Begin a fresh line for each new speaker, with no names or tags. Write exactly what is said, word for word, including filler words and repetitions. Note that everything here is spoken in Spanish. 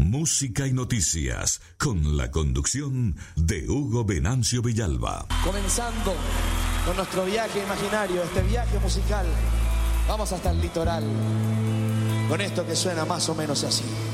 música y noticias, con la conducción de Hugo Venancio Villalba.
Comenzando con nuestro viaje imaginario, este viaje musical, vamos hasta el litoral, con esto que suena más o menos así.